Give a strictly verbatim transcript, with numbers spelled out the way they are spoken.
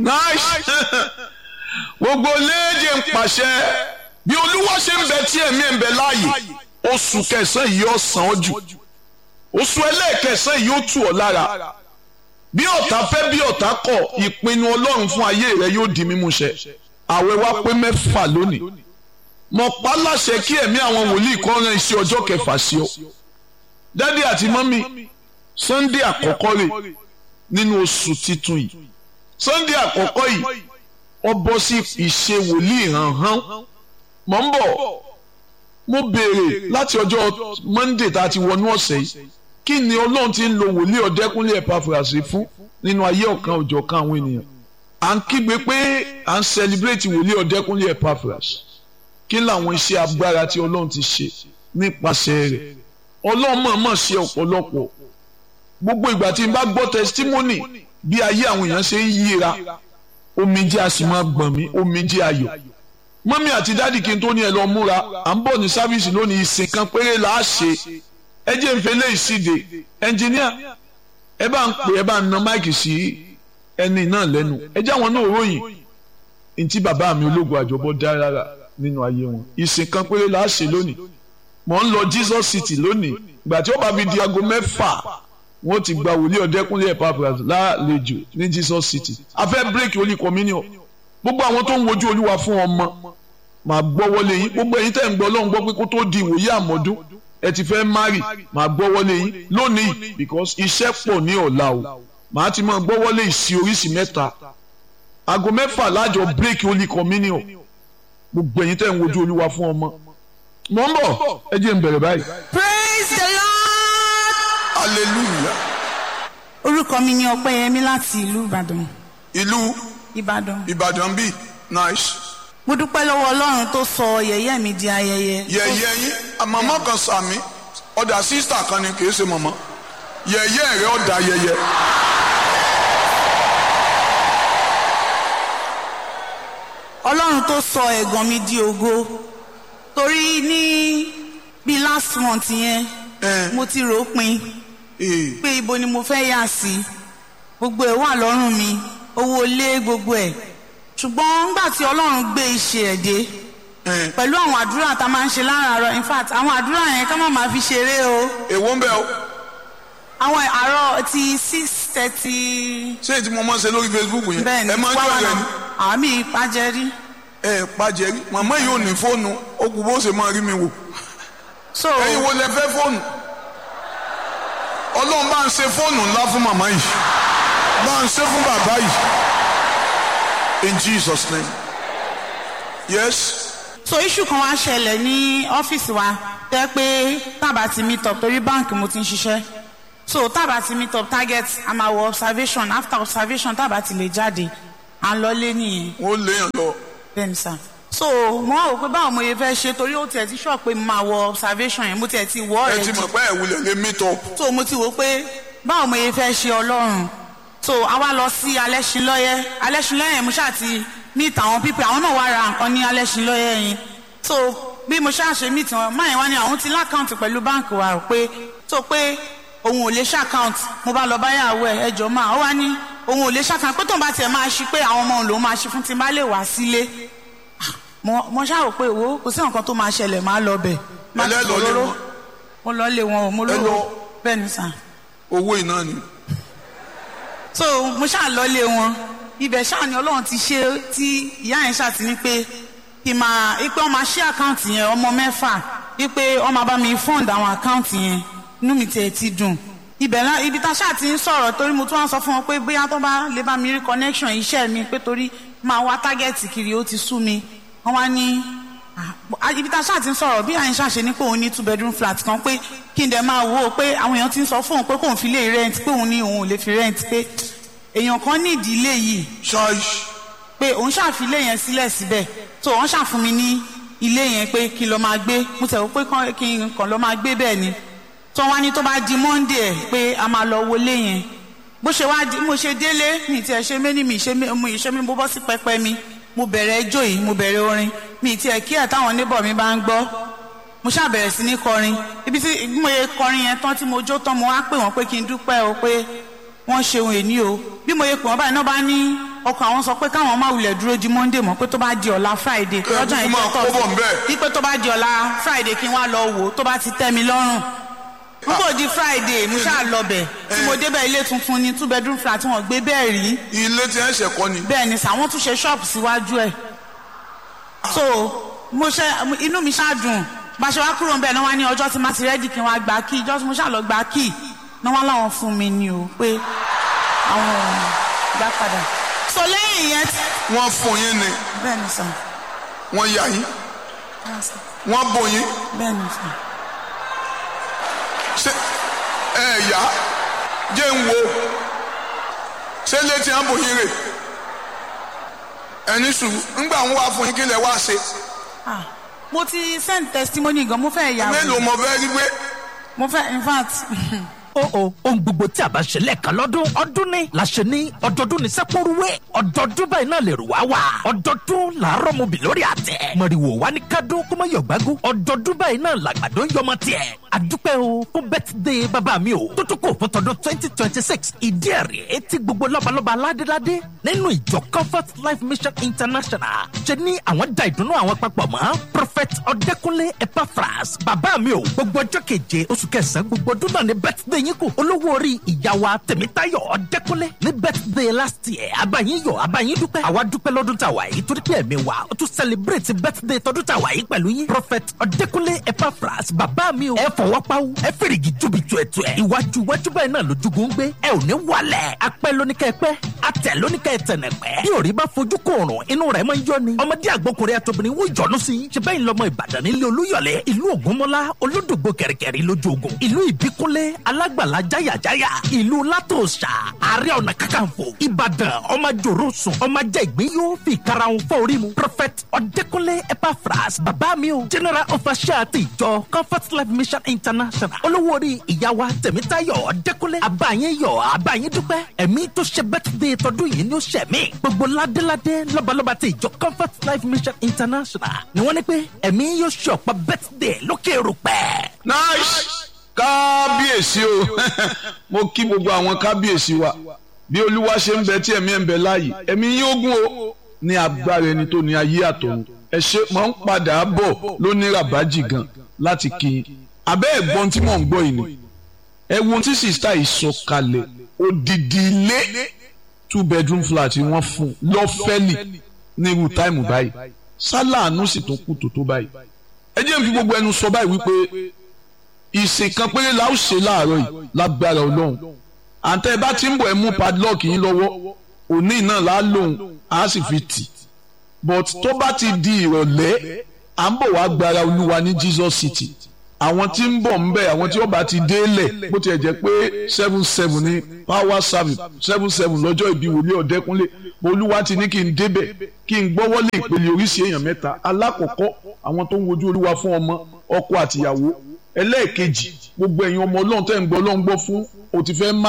nice gbogbo léèjì ń pàṣẹ bí olúwa ṣe ń bẹ tí ẹ̀mí ń bẹ láàyè oṣù kẹsàn-án yìí ó sàn ọ́ jù oṣù ẹlẹ́ẹ̀kẹsàn-án yìí ó tù ọ́ lára bí ọ̀tá fẹ́ bí ọ̀tá kọ̀ ìpinnu ọlọ́run fún ayé rẹ yóò di mímúṣẹ àwẹ̀ wa pé mẹ́fà lónìí mo pa láṣẹ kí ẹ̀mí àwọn wòlíì kan rán iṣẹ́ ọjọ́ kẹfà sí ọ dádì àti mọ́mì sunday àkọ́kọ́ rẹ̀ nínú oṣù titun yìí sunday àkọ́kọ́ yìí ó bọ́ sí ìṣe wòlíì hàn-hàn mọ̀ ń bọ̀ mo béèrè láti ọjọ́ monday tá a ti wọnú ọ̀sẹ̀ yìí kí ni ọlọ́run ti ń lo wòlíì ọ̀dẹ́kúnlé Epaphras fún nínú ayé ọ̀kan òjọ̀kan àwọn ènìyàn à ń kígbe pé à ń celebrate wòlíì ọ̀dẹ́kúnlé Epaphras kí làwọn iṣẹ́ agbára tí ọlọ́run ti ṣe nípasẹ̀ rẹ̀ ọlọ́run mọ̀ọ́mọ̀ ṣe ọ̀pọ̀lọpọ̀ gbogbo ìgbà tí n bá gbọ́ testimony bí ayé àwọn èèyàn ṣe ń yíra omijé a sì máa gbọ̀n mí omijé ayọ̀ mọ́mí àti dádì kí n tó ní ẹ lọ múra à ń bọ̀ ní sáfíìsì lónìí ìsìn kan péré là á ṣe ẹ jẹ́ n fẹ́ lé ìsíde ẹnjìníà ẹ bá ń pè ẹ bá ń na máìkì sí ẹni náà lẹ́nu ẹ jẹ́ àwọn náà ròyìn ntí bàbá mi ológun àjọbọ dá rárá nínú ayé wọn ìsìn kan péré là á ṣe lónìí mò ń lọ Jesus City lónìí ìgbà tí ó bá fi di aago mẹ́fà wọ́n ti gba wòlíì ọ̀dẹ́kúnlé Epaphras lálejò ní Jesus City a fẹ́ bírèkì Holy Communion gbogbo àwọn tó ń wojú olúwa fún ọmọ màá gbọ́ wọlé yín gbogbo ẹ̀yin tẹ́ ń gbọ́ lọ́hùn gbọ́ pé kó tó di ìwòye àmọ́dún ẹ ti fẹ́ márì màá gbọ́ wọlé yín lónìí because iṣẹ́ pọ̀ ní ọ̀la o màá ti máa gbọ́ wọlé ìsìn oríṣi mẹ́ta aago mẹ́fà lájọ bírèkì Holy Communion gbogbo ẹ̀yin tẹ́ ń wojú olúwa fún ọmọ mò ń bọ̀ ẹ jẹ́ n bẹ̀rẹ̀ báyìí. Praise the Lord. hallelujah. orúkọ mi ni Ọpẹ́yẹmí láti ìlú Ìbàdàn. ìlú Ìbàdàn. Ìbàdàn bíi nice. mo dúpẹ́ lọ́wọ́ Ọlọ́run tó sọ yẹ̀yẹ́ mi di ayẹyẹ. yẹ̀yẹ́ yín màmá kan sàmì ọ̀dà sísítà kan ni kì í ṣe màmá yẹ̀yẹ́ rẹ̀ ọ̀dà yẹ̀yẹ́. Ọlọ́run tó sọ ẹ̀gàn mi di ògo torí ní bíi last month yẹn Eh. mo ti rò ó pin Eh. pé ibo ni mo fẹ́ yà sí gbogbo ẹ̀ wà lọ́rùn mi owó lé gbogbo ẹ̀ ṣùgbọ́n nígbà tí Ọlọ́run gbé iṣẹ́ ẹ̀ dé Eh. pẹ̀lú àwọn àdúrà tá a máa ń ṣe láràárọ̀ in fact àwọn àdúrà yẹn ká má máa fi ṣeré o èwo ń bẹ o àwọn àárọ̀ ti six thirty ṣé èyí tí mo máa ń ṣe lórí Facebook yẹn bẹ́ẹ̀ ni ẹ máa ń jọ rẹ ni àmì ìpàjẹ́rí ẹ pàjẹ́ rí màmá yìí ò ní fóònù ó kù bó ṣe máa rí mi wò so ẹ̀yin wo lẹ fẹ́ fóònù Ọlọ́run bá ń ṣe fóònù ńlá fún màmá yìí bá ń ṣe fún bàbá yìí in Jesus name yes. so issue kan wá ṣẹlẹ̀ ní ọ́fíìsì wa tẹ́ pé tábà ti meet up torí báǹkì mo ti ń ṣiṣẹ́ so tábà ti meet up target a máa wọ observation after observation tábà ti lè jáde à ń lọ lé nìyẹn wọ́n léèyàn lọ. bẹ́ẹ̀ni sà so mo wá wò pé báwo mo yẹ fẹ́ ṣe torí ó tiẹ̀ ti sọ pé mo máa wọ observation yẹn mo tiẹ̀ ti wọ́ ẹ ọ̀rẹ́ ti jù mọ̀ pé ẹ̀ wulẹ̀ lè meet up. so mo ti wò pé báwo mo yẹ fẹ́ ṣe Ọlọ́run so a wá lọ sí Alẹ́ṣinlọ́yẹ́ Alẹ́ṣinlọ́yẹ́ yẹn mo ṣáà ti meet àwọn pípẹ́ àwọn náà wá ra nǹkan ní Alẹ́ṣinlọ́yẹ́ yẹn so bí mo ṣáà ṣe meet wọn máyì wá ní àwọn ti lákàǹtì pẹ̀lú báǹkì wa pé so pé òun ò lè ṣàkáǹtì mo bá lọ báyàwó ẹ ẹjọ́ máa ó wá ní òun ò lè ṣàkáǹtì pé tóun bá tiẹ̀ máa ṣí pé àwọn ọmọ òun lòún máa ṣí fún ti má lè wá sílé mo mo ṣáà rò pé wo kò sí nǹkan tó máa ṣẹlẹ̀ máa lọ bẹ̀ má ti Ẹlẹ́ lọ lé tòróró wọn. mo lọ lé wọn o mo Ẹ lówó lọ. bẹ́ẹ̀ ni sà owó iná ni. so mo ṣáà lọ lé wọn ibẹ̀ ṣáà ni Ọlọ́run ti ṣe tí ìyá yẹn ṣáà ti ní pé kí máa ipe wọ́n máa ṣí àkáǹtì yẹn ọmọ mẹ́fà ipe wọ́n máa bá mi fund àwọn àkáǹtì yẹn inú mi tiẹ̀ ti dùn ibẹ̀ náà ibi tá a ṣáà ti ń sọ̀rọ̀ torí mo tún wá sọ fún wọn pé bóyá tó bá lè bá mi rí connection iṣẹ́ mi pé torí máa wá tágẹ́ẹ̀tì kiri ó ti sú mi wọ́n wá ní ah, ibi tá a ṣáà ti ń sọ̀rọ̀ bí àyìn ṣàṣe ní pé òun ní two bedroom flat kan pé kí n dẹ̀ máa wò ó pé àwọn èèyàn ti ń sọ fún òun pé kóun fi lè rent pé òun ní òun ò lè fi rent pé èèyàn kan ní ìdílé yìí ṣáàṣì. pé òun ṣàfi ilé yẹn sílẹ̀ síbẹ̀ tó wọ́n ṣàfún mi ní ilé yẹn pé kí n lọ máa gbé mo tẹ̀ wọ́n pé kí n kàn lọ máa gbé bẹ́ẹ̀ ni tó wá ní tó bá di Monday ẹ̀ pé a máa lọ wọlé yẹn bó ṣe wá di mo ṣe délé mi tiẹ̀ ṣe méní mi ṣe mo ìṣe mi bó bọ́ sí pẹpẹ mi mo bẹ̀rẹ̀ ẹjọ́ yìí mo bẹ̀rẹ̀ orin mi tiẹ̀ kí ẹ̀ táwọn neighbor mi bá ń gbọ́ mo ṣáà bẹ̀rẹ̀ sí ní kọrin ibi tí mo yẹ kọrin yẹn tán tí mo jó tán mo wá pè wọ́n pé kí n dúpẹ́ o pé wọ́n ṣe ohun èní o bí mo yẹ pè wọ́n báyìí náà bá ní ọkọ àwọn sọ pé káwọn má wulẹ̀ dúró di monday mọ́ pé tó bá di ọ̀la friday lọ́jọ́ yẹn tó tọ̀ sí pé tó bá di ọ̀la friday kí n wá lọ wò tó bá ti tẹ́ mi lọ́rùn n kò di friday mo ṣáà lọ bẹ̀ tí mo débẹ̀ ilé tuntun ni two bedroom flat tí wọ́n gbé bẹ́ẹ̀ rí. ilé tí ẹ ṣe kọ́ ni. bẹ́ẹ̀ ni sàwọn tún ṣe ṣọ́ọ̀bù síwájú ẹ̀ so mo ṣe inú mi ṣáà dùn bá ṣe wá kúrò ń bẹ̀ náà wá ní ọjọ́ tí má ti rẹ́dì kí n wá gbà kí ìjọ́ tí mo ṣáà lọ gbà kí náà wá láwọn fún mi ni o pé àwọn gbà padà so lẹ́yìn yẹn. wọ́n fún yín ni. bẹ́ẹ̀ ni sà. wọ́n yà yín. wọ́n bò yín. bẹ́ẹ̀ ni sà. ṣé ẹ yá jẹ́ ń wo ṣé létí à ń bò yín rè ẹni sùn ńgbà ń wá fún yín kí lẹ wá ṣe. mo ti send testimony gan mo fẹ́ yà wọ́n. mélòó mo fẹ́ rí pé. mo fẹ́ in fact. ó ó ohun gbogbo tí a bá ṣe lẹ́ẹ̀kan lọ́dún ọdún ní la ṣe ní ọdọọdún ní sẹ́kúrúwé ọdọọdún báyìí náà lè rù wá wá ọdọọdún làárọ̀ mo bì lórí àtẹ mọ̀rìwò wá ní kádùn kó má yọ̀ gbágún ọdọọdún báyìí náà làgbàdo ń yọmọ tiẹ̀ àdúpẹ́ o fún bẹ́tìdé bàbá mi o tó tó kò fún tọdún twenty twenty six ìdí ẹ̀rí etí gbogbo lọ́balọ́ba aládéládé nínú ìjọ Comfort Life Mission International ṣe ní àwọn da ìdùnnú àwọn papọ̀ mọ́ Prophet Ọdẹ́kúnlé Epaphras bàbá mi o gbogbo ọjọ́ keje oṣù kẹsàn-án gbogbo ọdún náà ní bẹ́tìdé yín kù olówó orí ìyá wa Tèmítáyọ̀ Ọdẹ́kúnlé ní birthday last year abayin yọ̀ abayin dúpẹ́ àwa dúpẹ́ lọ́dún tá a wà yìí torí pé ẹ̀mí wa ó tún celebrate birthday tọdún tá a wà yìí pẹ̀lú yín Prophet Ọdẹ́kúnlé Epaphras bàbá mi o ẹ fọwọ́ pawú ẹ fèrègì júbìtú ẹ̀tù ẹ̀ iwájú iwájú báyìí náà lójúgun gbé ẹ ò ní wálẹ̀ apẹ́ lóníkẹ́ pẹ́ atẹ̀ lóníkẹ́ tẹ̀nẹ̀pẹ́ bí òrí bá fojú kòrùn inú rẹ̀ máa ń yọ ni ọmọdé àgbọkùnrin àtobìnrin wọ́n ìjọ́nú sí ṣe bẹ́ẹ̀ lọ́mọ Ìbàdàn nílé Olúyọ̀lé ìlú Ògúnmọ́lá olódògbò kẹ̀rìkẹ̀rì lójú ogun ìlú Ìbíkúnlé alágbàlá jáyàjáyà ìlú Látòṣà Ààrẹ Ọ̀nà Kakanfò Ìbàdàn ọmọ jòrò sùn ọmọ jẹ́ ìgbín yóò fi karahun fọ́ orí mu Prophet Ọdẹ́kúnlé Epaphras bàbá mi o General Overseer ti ìjọ Comfort Life Mission International olówó orí ìyá wa Tèmítáyọ̀ Ọdẹ́kúnlé àbáyín yọ̀ àbáyín dúpẹ́ ẹ̀mí tó ṣe birthday tọdún yìí ni ó ṣẹ̀ mí gbogbo ládéládé lọ́balọ́ba ti ìjọ Comfort Life Mission International ni wọ́n ní pé ẹ̀mí yóò ṣe ọ̀pá birthday lókè rúpẹ́. nice kábíyèsí o mo kí gbogbo àwọn kábíyèsí wa bí olúwa ṣe ń bẹ tí ẹ̀mí ẹ̀ ń bẹ láàyè ẹ̀mí yín ogún o ní agbára ẹni tó ní ayé àtọ̀run ẹ ṣe máa ń padà bọ̀ lóní ràbájì gan láti kí i abẹ́ ẹ̀gbọ́n tí mò ń gbọ́ yìí ni ẹ wo tí sista yìí sọ kalẹ̀ odidi ilé two bedroom flat wọ́n fún lọ́fẹ́lì ní irú táìmù báyìí sálàánú sì tún kù tó tó báyìí ẹ jẹ́ n fi gbogbo ẹnu sọ báyìí wípé ìsìn kan péré la ó ṣe láàárọ̀ yìí lágbára Ọlọ́run àǹtẹ̀ bá ti ń bọ̀ ẹ mú padlock yín lọ́wọ́ òní náà lá lóhùn á sì fi tì but tó bá ti di ìrọ̀lẹ́ à ń bọ̀ wá gbára Olúwa ní Jesus City àwọn tí ń bọ̀ ń bẹ̀ àwọn tí wọ́n bá ti délẹ̀ bó tiẹ̀ jẹ́ pé seven seven ní power service seven seven lọ́jọ́ ìbí wòlíì Ọ̀dẹ́kúnlé Olúwa ti ní kí n débẹ̀ kí n gbọ́wọ́lé ìpele oríṣi èèyàn mẹ́ta alákọ̀ọ́kọ́ àwọn tó ń wojú Olúwa fún ọmọ ọkọ àtìyàwó ẹlẹ́ẹ̀kejì gbogbo ẹ̀yin ọmọ Ọlọ́run tẹ́ ń gbọ́ Ọlọ́run gbọ́ fún o ti fẹ́ má